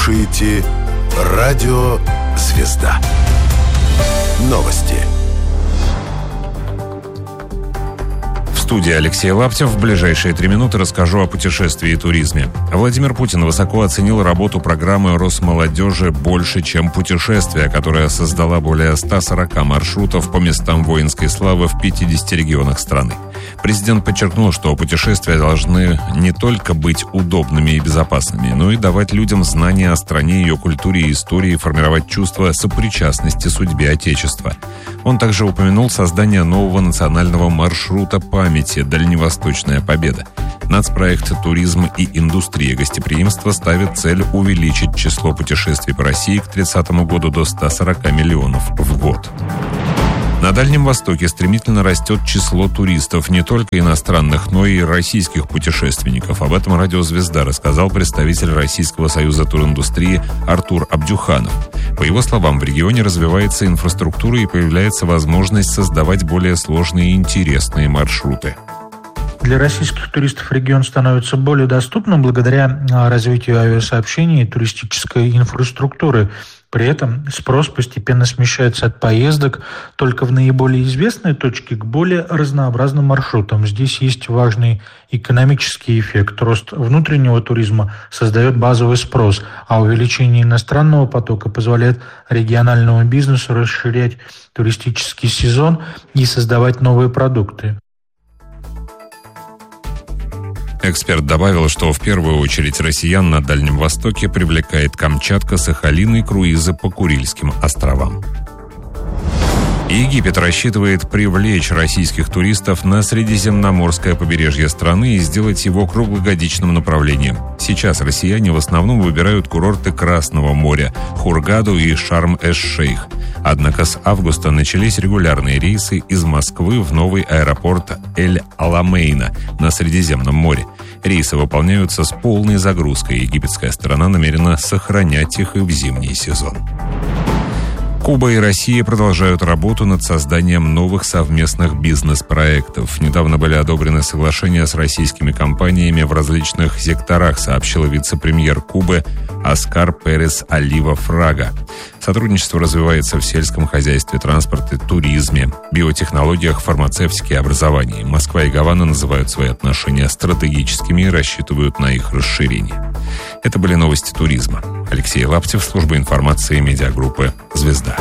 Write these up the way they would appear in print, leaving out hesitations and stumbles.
слушаете «Радио Звезда». Новости. В студии Алексей Лаптев. В ближайшие 3 минуты расскажу о путешествии и туризме. Владимир Путин высоко оценил работу программы Росмолодежи «Больше, чем путешествия», которая создала более 140 маршрутов по местам воинской славы в 50 регионах страны. Президент подчеркнул, что путешествия должны не только быть удобными и безопасными, но и давать людям знания о стране, ее культуре и истории, формировать чувство сопричастности судьбе Отечества. Он также упомянул создание нового национального маршрута памяти «Дальневосточная победа». Нацпроект «Туризм и индустрия гостеприимства» ставит цель увеличить число путешествий по России к 30 году до 140 миллионов в год. На Дальнем Востоке стремительно растет число туристов, не только иностранных, но и российских путешественников. Об этом «Радио Звезда» рассказал представитель Российского союза туриндустрии Артур Абдюханов. По его словам, в регионе развивается инфраструктура и появляется возможность создавать более сложные и интересные маршруты. Для российских туристов регион становится более доступным благодаря развитию авиасообщений и туристической инфраструктуры. При этом спрос постепенно смещается от поездок только в наиболее известные точки к более разнообразным маршрутам. Здесь есть важный экономический эффект. Рост внутреннего туризма создает базовый спрос, а увеличение иностранного потока позволяет региональному бизнесу расширять туристический сезон и создавать новые продукты. Эксперт добавил, что в первую очередь россиян на Дальнем Востоке привлекает Камчатка, Сахалин и круизы по Курильским островам. Египет рассчитывает привлечь российских туристов на Средиземноморское побережье страны и сделать его круглогодичным направлением. Сейчас россияне в основном выбирают курорты Красного моря – Хургаду и Шарм-эш-Шейх. Однако с августа начались регулярные рейсы из Москвы в новый аэропорт Эль-Аламейна на Средиземном море. Рейсы выполняются с полной загрузкой. Египетская сторона намерена сохранять их и в зимний сезон. Куба и Россия продолжают работу над созданием новых совместных бизнес-проектов. Недавно были одобрены соглашения с российскими компаниями в различных секторах, сообщила вице-премьер Кубы Оскар Перес Олива Фрага. Сотрудничество развивается в сельском хозяйстве, транспорте, туризме, биотехнологиях, фармацевтике и образовании. Москва и Гавана называют свои отношения стратегическими и рассчитывают на их расширение. Это были новости туризма. Алексей Лаптев, служба информации медиагруппы «Звезда».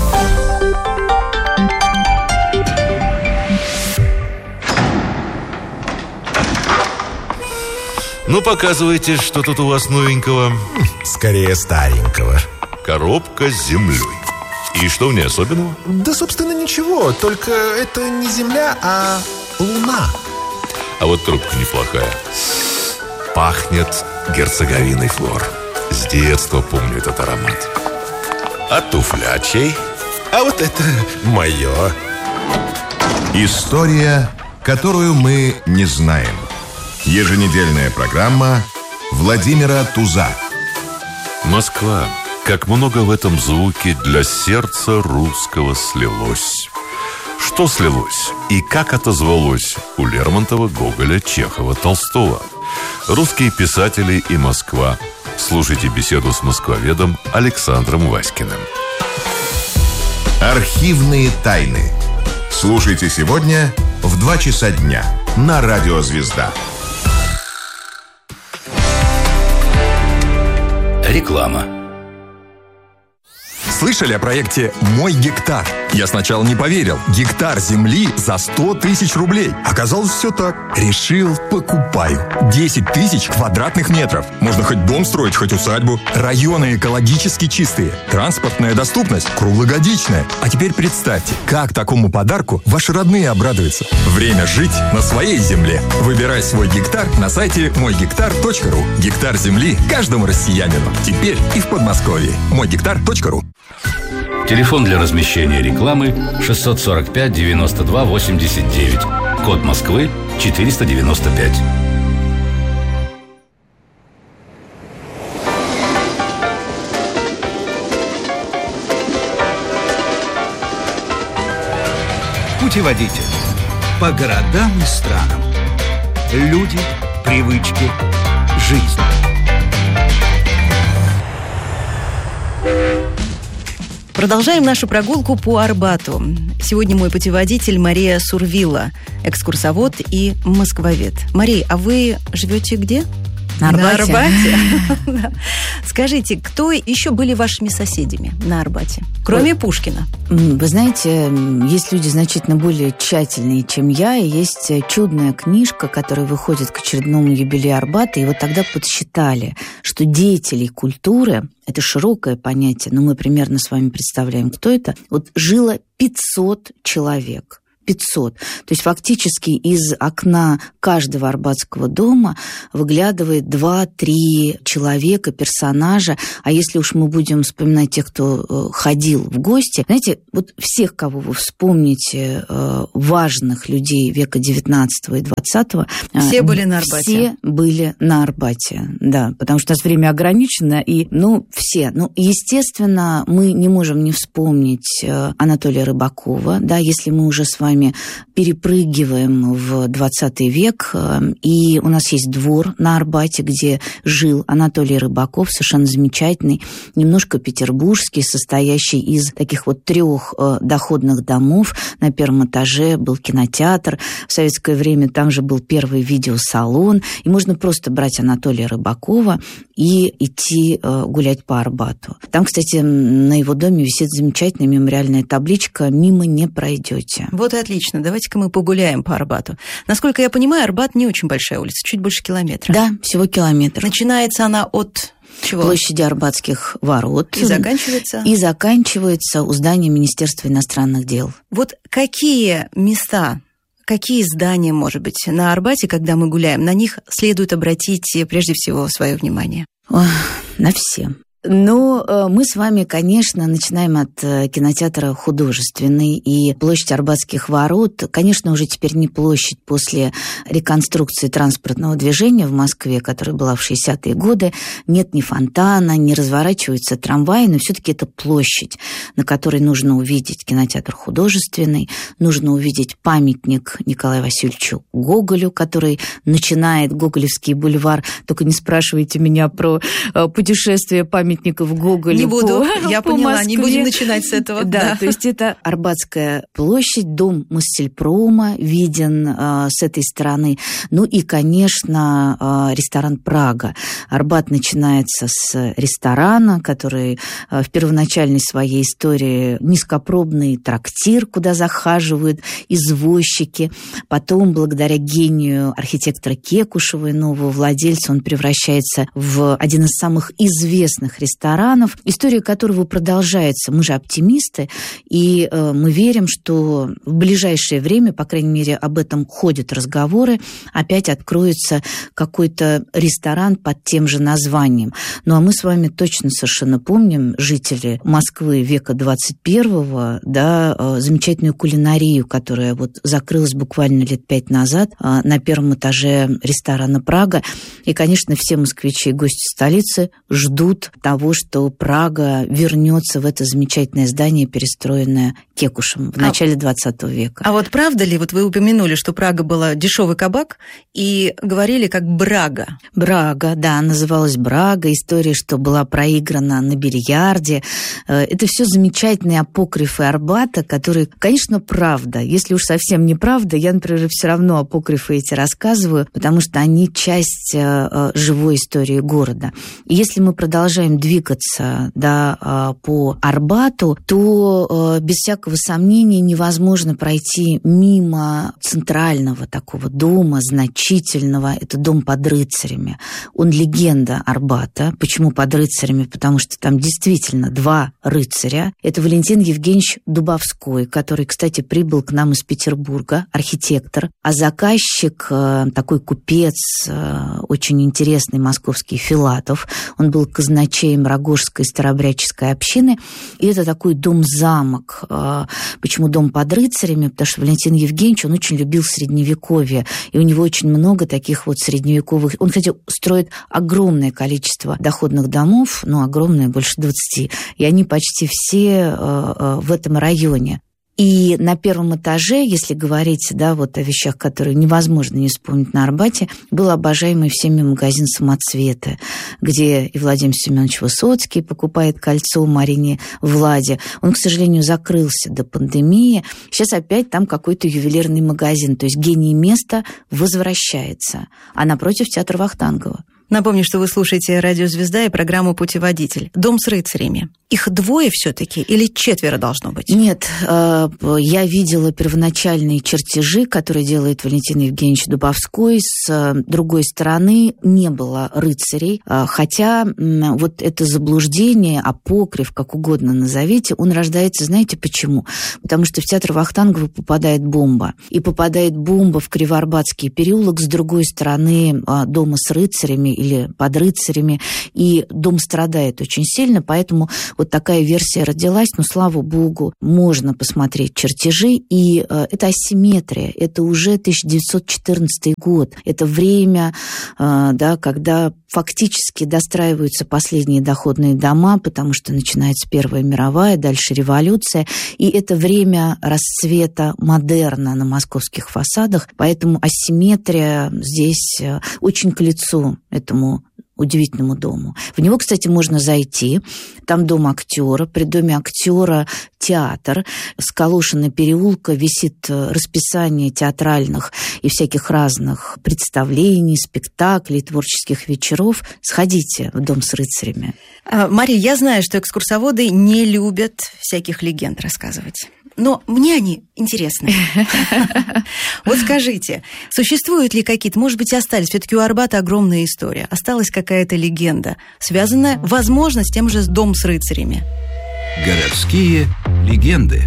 Ну, показывайте, что тут у вас новенького. Скорее старенького. Коробка с землей. И что в ней особенного? Да, собственно, ничего. Только это не земля, а луна. А вот трубка неплохая. Пахнет герцоговиной флор. С детства помню этот аромат. А туфля чей? А вот это мое. История, которую мы не знаем. Еженедельная программа Владимира Туза. Москва. Как много в этом звуке для сердца русского слилось. Что слилось и как отозвалось у Лермонтова, Гоголя, Чехова, Толстого? Русские писатели и Москва. Слушайте беседу с москвоведом Александром Васькиным. Архивные тайны. Слушайте сегодня в 2 часа дня на Радио Звезда. Реклама. Слышали о проекте «Мой гектар»? Я сначала не поверил. Гектар земли за 100 тысяч рублей. Оказалось, все так. Решил, покупаю. 10 тысяч квадратных метров. Можно хоть дом строить, хоть усадьбу. Районы экологически чистые. Транспортная доступность круглогодичная. А теперь представьте, как такому подарку ваши родные обрадуются. Время жить на своей земле. Выбирай свой гектар на сайте мойгектар.ру. Гектар земли каждому россиянину. Теперь и в Подмосковье. мойгектар.ру. Телефон для размещения рекламы 645 92 89. Код Москвы 495. Путеводитель по городам и странам. Люди, привычки, жизнь. Продолжаем нашу прогулку по Арбату. Сегодня мой путеводитель Мария Сурвилла, экскурсовод и москвовед. Мария, а вы живете где? На Арбате. Скажите, кто еще были вашими соседями на Арбате, кроме Пушкина? Вы знаете, есть люди значительно более тщательные, чем я, и есть чудная книжка, которая выходит к очередному юбилею Арбата, и вот тогда подсчитали, что деятелей культуры, это широкое понятие, но мы примерно с вами представляем, кто это, вот жило 500 человек. 500. То есть фактически из окна каждого арбатского дома выглядывает 2-3 человека, персонажа. А если уж мы будем вспоминать тех, кто ходил в гости, знаете, вот всех, кого вы вспомните, важных людей века 19 и 20, все были на Арбате. Все были на Арбате, да, потому что у нас время ограничено, и, все. Естественно, мы не можем не вспомнить Анатолия Рыбакова, да, если мы уже с вами перепрыгиваем в 20 век, и у нас есть двор на Арбате, где жил Анатолий Рыбаков, совершенно замечательный, немножко петербургский, состоящий из таких вот 3 доходных домов. На первом этаже был кинотеатр, в советское время там же был первый видеосалон, и можно просто брать Анатолия Рыбакова и идти гулять по Арбату. Там, кстати, на его доме висит замечательная мемориальная табличка «Мимо не пройдете». Вот и отлично. Давайте-ка мы погуляем по Арбату. Насколько я понимаю, Арбат не очень большая улица, чуть больше километра. Да, всего километр. Начинается она от чего? Площади Арбатских ворот. И заканчивается? И заканчивается у здания Министерства иностранных дел. Вот какие места, какие здания, может быть, на Арбате, когда мы гуляем, на них следует обратить прежде всего свое внимание? На все. Но мы с вами, конечно, начинаем от кинотеатра «Художественный», и площадь Арбатских ворот, конечно, уже теперь не площадь после реконструкции транспортного движения в Москве, которая была в 60-е годы, нет ни фонтана, не разворачиваются трамваи, но все-таки это площадь, на которой нужно увидеть кинотеатр «Художественный», нужно увидеть памятник Николаю Васильевичу Гоголю, который начинает Гоголевский бульвар. Только не спрашивайте меня про путешествие памятников Гоголя. Не буду, я поняла, Москве. Не будем начинать с этого. Да, то есть это Арбатская площадь, дом Моссельпрома виден с этой стороны. Ну и, конечно, ресторан «Прага». Арбат начинается с ресторана, который в первоначальной своей истории низкопробный трактир, куда захаживают извозчики. Потом, благодаря гению архитектора Кекушева и нового владельца, он превращается в один из самых известных ресторанов, история которого продолжается. Мы же оптимисты, и мы верим, что в ближайшее время, по крайней мере, об этом ходят разговоры, опять откроется какой-то ресторан под тем же названием. Ну, а мы с вами точно совершенно помним, жители Москвы века 21-го, да, замечательную кулинарию, которая вот закрылась буквально лет 5 назад на первом этаже ресторана «Прага». И, конечно, все москвичи и гости столицы ждут того, что Прага вернется в это замечательное здание, перестроенное Кекушем в начале 20 века. А вот правда ли, вот вы упомянули, что Прага была дешевый кабак, и говорили как Брага? Брага, да, называлась Брага. История, что была проиграна на бильярде. Это все замечательные апокрифы Арбата, которые, конечно, правда. Если уж совсем неправда, я, например, все равно апокрифы эти рассказываю, потому что они часть живой истории города. И если мы продолжаем двигаться, да, по Арбату, то без всякого сомнения невозможно пройти мимо центрального такого дома, значительного. Это дом под рыцарями. Он легенда Арбата. Почему под рыцарями? Потому что там действительно 2 рыцаря. Это Валентин Евгеньевич Дубовской, который, кстати, прибыл к нам из Петербурга, архитектор, а заказчик, такой купец, очень интересный московский Филатов. Он был казначеем Рогожской старообрядческой общины. И это такой дом-замок. Почему дом под рыцарями? Потому что Валентин Евгеньевич, он очень любил Средневековье. И у него очень много таких вот средневековых... Он, кстати, строит огромное количество доходных домов, огромное, больше 20. И они почти все в этом районе. И на первом этаже, если говорить, да, вот о вещах, которые невозможно не вспомнить на Арбате, был обожаемый всеми магазин «Самоцветы», где и Владимир Семенович Высоцкий покупает кольцо Марине Владе. Он, к сожалению, закрылся до пандемии. Сейчас опять там какой-то ювелирный магазин. То есть гений места возвращается. А напротив театр Вахтангова. Напомню, что вы слушаете «Радио Звезда» и программу «Путеводитель». Дом с рыцарями. Их 2 все-таки или 4 должно быть? Нет, я видела первоначальные чертежи, которые делает Валентин Евгеньевич Дубовской. С другой стороны не было рыцарей, хотя вот это заблуждение, апокриф, как угодно назовите, он рождается, знаете почему? Потому что в театр Вахтангова попадает бомба. И попадает бомба в Кривоарбатский переулок с другой стороны дома с рыцарями или под рыцарями, и дом страдает очень сильно, поэтому вот такая версия родилась, но, слава богу, можно посмотреть чертежи, и это асимметрия, это уже 1914 год, это время, да, когда фактически достраиваются последние доходные дома, потому что начинается Первая мировая, дальше революция, и это время расцвета модерна на московских фасадах, поэтому асимметрия здесь очень к лицу этому удивительному дому. В него, кстати, можно зайти. Там дом актера. При доме актера театр. С Калушина переулка висит расписание театральных и всяких разных представлений, спектаклей, творческих вечеров. Сходите в дом с рыцарями. Мария, я знаю, что экскурсоводы не любят всяких легенд рассказывать. Но мне они интересны. Вот скажите, существуют ли какие-то, может быть, остались, все-таки у Арбата огромная история, осталась какая-то легенда, связанная, возможно, с тем же «Дом с рыцарями». Городские легенды.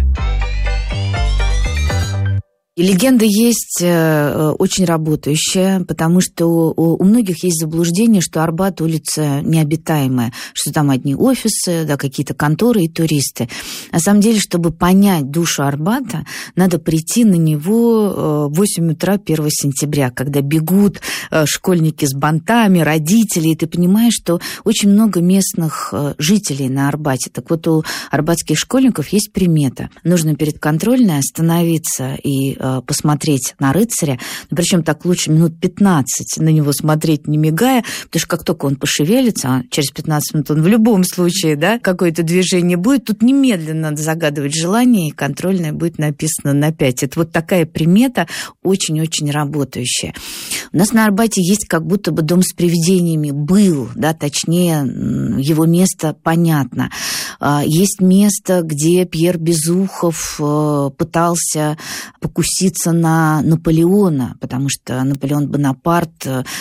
И легенда есть очень работающая, потому что у многих есть заблуждение, что Арбат улица необитаемая, что там одни офисы, да, какие-то конторы и туристы. На самом деле, чтобы понять душу Арбата, надо прийти на него в 8 утра 1 сентября, когда бегут школьники с бантами, родители, и ты понимаешь, что очень много местных жителей на Арбате. Так вот, у арбатских школьников есть примета. Нужно перед контрольной остановиться и посмотреть на рыцаря, причем так лучше минут 15 на него смотреть, не мигая, потому что как только он пошевелится, а через 15 минут он в любом случае, да, какое-то движение будет, тут немедленно надо загадывать желание, и контрольная будет написана на 5. Это вот такая примета, очень-очень работающая. У нас на Арбате есть как будто бы дом с привидениями. Был, да, точнее, его место понятно. Есть место, где Пьер Безухов пытался покуситься на Наполеона, потому что Наполеон Бонапарт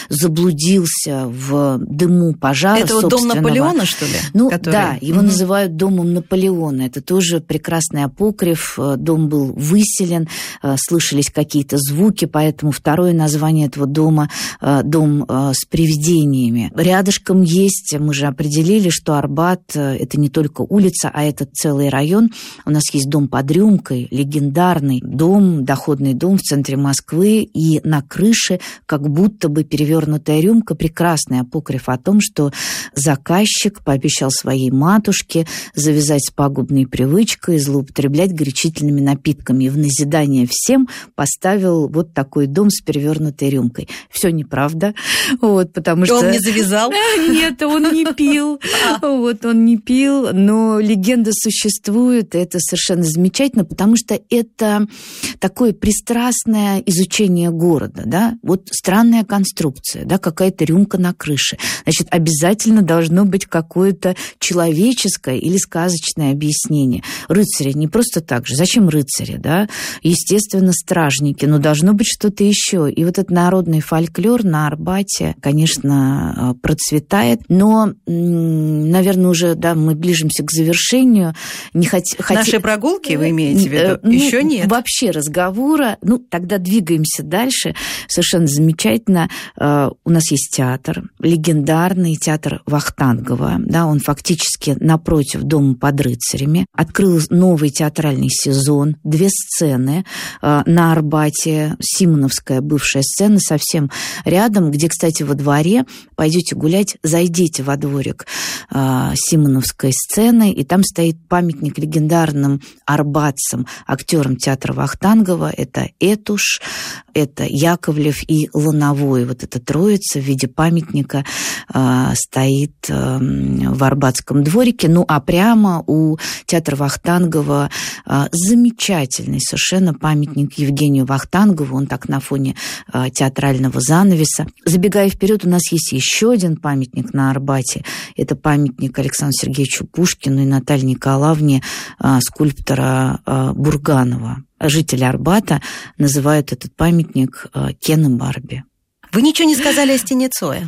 заблудился в дыму пожара собственного. Это вот дом Наполеона, что ли? Ну, да, его называют домом Наполеона. Это тоже прекрасный апокриф. Дом был выселен, слышались какие-то звуки, поэтому второе название этого дома – дом с привидениями. Рядышком есть, мы же определили, что Арбат – это не только улица, а это целый район. У нас есть дом под Рюмкой, легендарный дом, доходный дом в центре Москвы, и на крыше как будто бы перевернутая рюмка. Прекрасный апокриф о том, что заказчик пообещал своей матушке завязать с пагубной привычкой злоупотреблять горячительными напитками. И в назидание всем поставил вот такой дом с перевернутой рюмкой. Все неправда. Вот, потому что... Он не завязал? Нет, он не пил. Вот, он не пил, но легенда существует, и это совершенно замечательно, потому что это такое пристрастное изучение города, да, вот странная конструкция, да, какая-то рюмка на крыше. Значит, обязательно должно быть какое-то человеческое или сказочное объяснение. Рыцари не просто так же. Зачем рыцари, да? Естественно, стражники, но должно быть что-то еще. И вот этот народный фольклор на Арбате, конечно, процветает, но, наверное, уже, да, мы ближимся к завершению. Наши прогулки, вы имеете в виду? Еще нет. Вообще разговора. Ну, тогда двигаемся дальше. Совершенно замечательно. У нас есть театр, легендарный театр Вахтангова. Да, он фактически напротив дома под рыцарями. Открыл новый театральный сезон. 2 сцены на Арбате. Симоновская бывшая сцена совсем рядом, где, кстати, во дворе, пойдете гулять, зайдите во дворик Симоновской сцены. сценой, и там стоит памятник легендарным арбатцам, актерам театра Вахтангова. Это Этуш, это Яковлев и Лановой. Вот эта троица в виде памятника стоит в Арбатском дворике. Ну, а прямо у театра Вахтангова замечательный совершенно памятник Евгению Вахтангову. Он так на фоне театрального занавеса. Забегая вперед, у нас есть еще один памятник на Арбате. Это памятник Александру Сергеевичу Пушкину и Наталье Николаевне, скульптора Бурганова. Жители Арбата называют этот памятник Кен и Барби. Вы ничего не сказали о стене Цоя.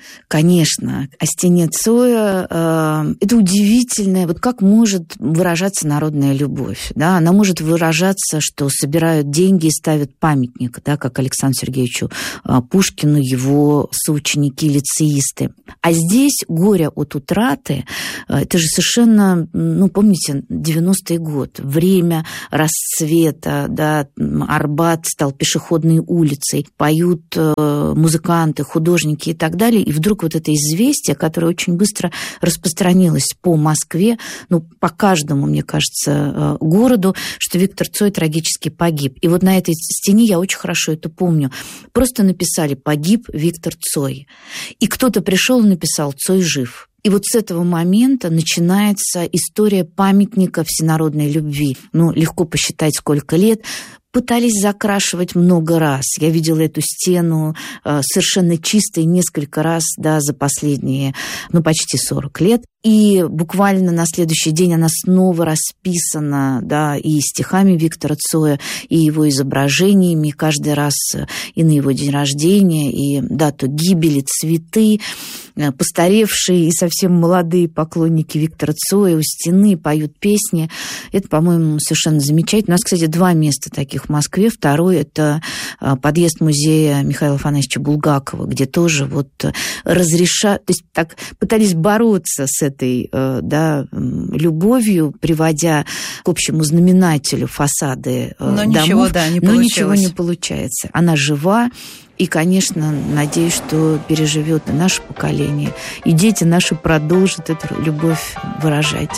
Конечно, о стене Цоя это удивительное, вот как может выражаться народная любовь. Да? Она может выражаться, что собирают деньги и ставят памятник, да, как Александру Сергеевичу Пушкину, его соученики-лицеисты. А здесь горе от утраты, это же совершенно, ну, помните, 90-й год, время расцвета, да, Арбат стал пешеходной улицей, поют музыканты, художники и так далее, и вдруг вот это известие, которое очень быстро распространилось по Москве, ну, по каждому, мне кажется, городу, что Виктор Цой трагически погиб. И вот на этой стене, я очень хорошо это помню, просто написали «Погиб Виктор Цой». И кто-то пришел и написал «Цой жив». И вот с этого момента начинается история памятника всенародной любви. Ну, легко посчитать, сколько лет. Пытались закрашивать много раз. Я видела эту стену совершенно чистой несколько раз, да, за последние, ну, почти 40 лет. И буквально на следующий день она снова расписана, да, и стихами Виктора Цоя, и его изображениями, каждый раз и на его день рождения, и дату гибели, цветы, постаревшие и совсем молодые поклонники Виктора Цоя у стены поют песни. Это, по-моему, совершенно замечательно. У нас, кстати, 2 места таких в Москве. Второй – это подъезд музея Михаила Афанасьевича Булгакова, где тоже вот разрешают, то есть так пытались бороться с этой, да, любовью, приводя к общему знаменателю фасады домов. Ничего, да, не но ничего не получается. Она жива. И, конечно, надеюсь, что переживет и наше поколение, и дети наши продолжат эту любовь выражать.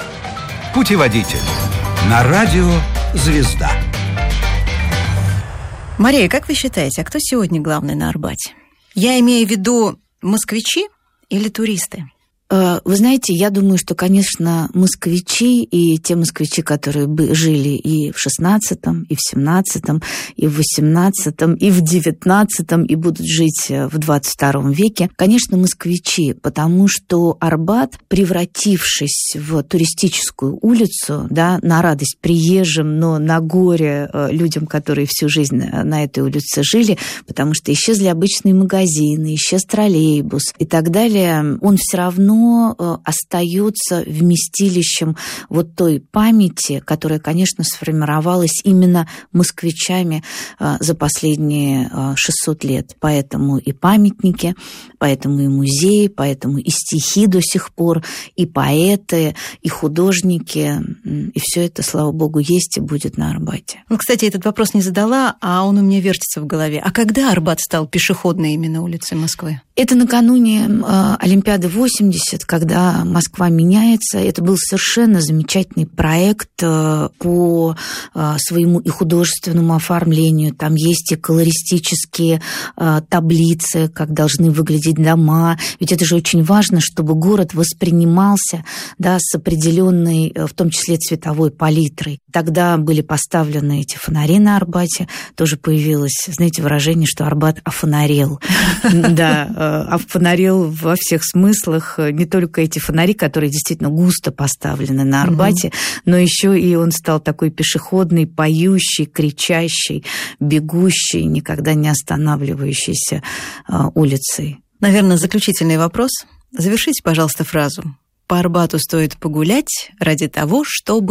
Путеводитель на радио «Звезда». Мария, как вы считаете, а кто сегодня главный на Арбате? Я имею в виду москвичи или туристы? Вы знаете, я думаю, что, конечно, москвичи и те москвичи, которые жили и в 16-м, и в 17-м, и в 18-м, и в 19-м, и будут жить в 22 веке, конечно, москвичи, потому что Арбат, превратившись в туристическую улицу, да, на радость приезжим, но на горе людям, которые всю жизнь на этой улице жили, потому что исчезли обычные магазины, исчез троллейбус и так далее, он все равно остается вместилищем вот той памяти, которая, конечно, сформировалась именно москвичами за последние 600 лет. Поэтому и памятники, поэтому и музеи, поэтому и стихи до сих пор, и поэты, и художники. И все это, слава богу, есть и будет на Арбате. Ну, кстати, этот вопрос не задала, а он у меня вертится в голове. А когда Арбат стал пешеходной именно улицей Москвы? Это накануне Олимпиады 80, когда Москва меняется. Это был совершенно замечательный проект по своему и художественному оформлению. Там есть и колористические таблицы, как должны выглядеть дома. Ведь это же очень важно, чтобы город воспринимался, да, с определенной, в том числе, цветовой палитрой. Тогда были поставлены эти фонари на Арбате. Тоже появилось, знаете, выражение, что Арбат офонарел. Да, офонарел во всех смыслах. Не только эти фонари, которые действительно густо поставлены на Арбате, но еще и он стал такой пешеходный, поющий, кричащий, бегущий, никогда не останавливающийся улицей. Наверное, заключительный вопрос. Завершите, пожалуйста, фразу. По Арбату стоит погулять ради того, чтобы...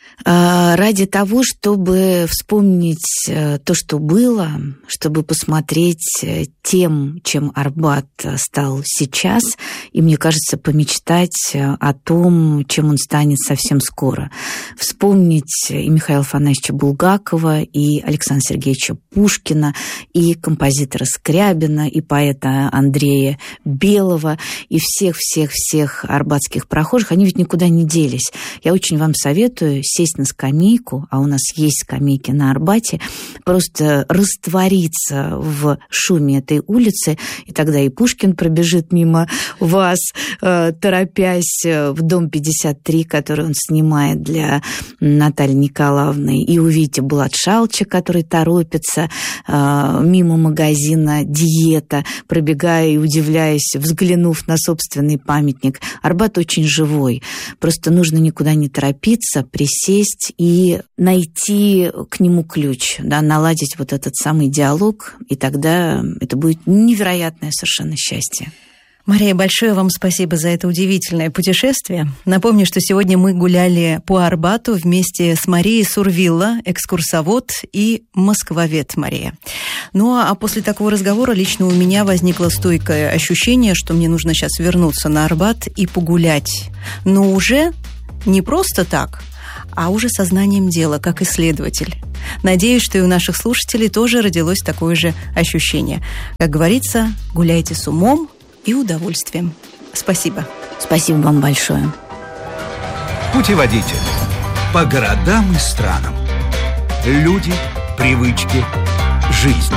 Ради того, чтобы вспомнить то, что было, чтобы посмотреть тем, чем Арбат стал сейчас, и, мне кажется, помечтать о том, чем он станет совсем скоро. Вспомнить и Михаила Афанасьевича Булгакова, и Александра Сергеевича Пушкина, и композитора Скрябина, и поэта Андрея Белого, и всех арбатских прохожих. Они ведь никуда не делись. Я очень вам советую сесть на скамейку, а у нас есть скамейки на Арбате, просто раствориться в шуме этой улицы, и тогда и Пушкин пробежит мимо вас, торопясь в дом 53, который он снимает для Натальи Николаевны, и увидите Булат Шалча, который торопится мимо магазина «Диета», пробегая и удивляясь, взглянув на собственный памятник. Арбат очень живой, просто нужно никуда не торопиться, присесть и найти к нему ключ, да, наладить вот этот самый диалог, и тогда это будет невероятное совершенно счастье. Мария, большое вам спасибо за это удивительное путешествие. Напомню, что сегодня мы гуляли по Арбату вместе с Марией Сурвилла, экскурсовод и москвовед Мария. Ну а после такого разговора лично у меня возникло стойкое ощущение, что мне нужно сейчас вернуться на Арбат и погулять. Но уже не просто так, а уже сознанием дела, как исследователь. Надеюсь, что и у наших слушателей тоже родилось такое же ощущение. Как говорится, гуляйте с умом и удовольствием. Спасибо. Спасибо вам большое. Путеводитель по городам и странам. Люди, привычки, жизнь.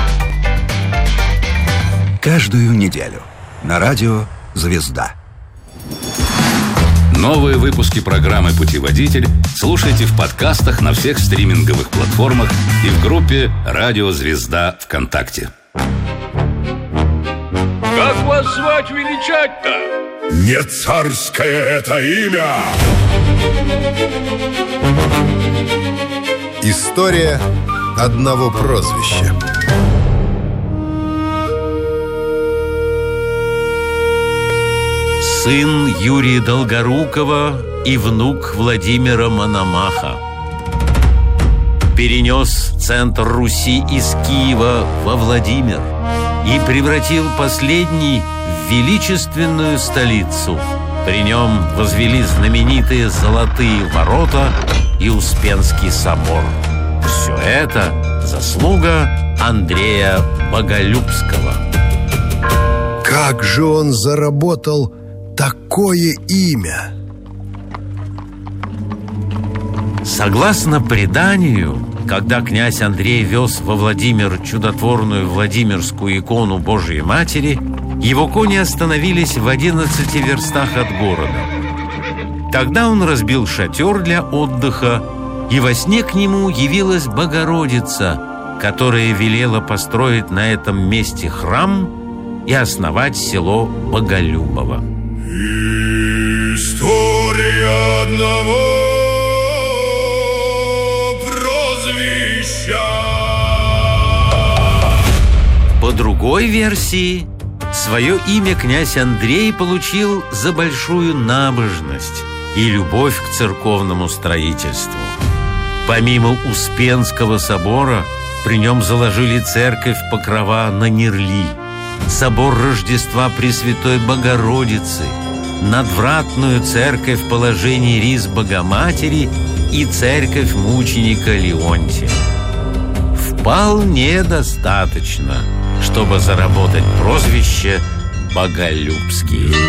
Каждую неделю на радио «Звезда». Новые выпуски программы «Путеводитель» слушайте в подкастах на всех стриминговых платформах и в группе «Радио Звезда» ВКонтакте. Как вас звать величать-то? Не царское это имя! История одного прозвища. Сын Юрия Долгорукова и внук Владимира Мономаха перенес центр Руси из Киева во Владимир и превратил последний в величественную столицу. При нем возвели знаменитые Золотые ворота и Успенский собор. Все это заслуга Андрея Боголюбского. Как же он заработал такое имя? Согласно преданию, когда князь Андрей вез во Владимир чудотворную Владимирскую икону Божией Матери, его кони остановились в 11 верстах от города. Тогда он разбил шатер для отдыха, и во сне к нему явилась Богородица, которая велела построить на этом месте храм и основать село Боголюбово. История одного прозвища. По другой версии, свое имя князь Андрей получил за большую набожность и любовь к церковному строительству. Помимо Успенского собора, при нем заложили церковь Покрова на Нерли, собор Рождества Пресвятой Богородицы, надвратную церковь Положения Рис Богоматери и церковь мученика Леонтия. Вполне достаточно, чтобы заработать прозвище Боголюбский.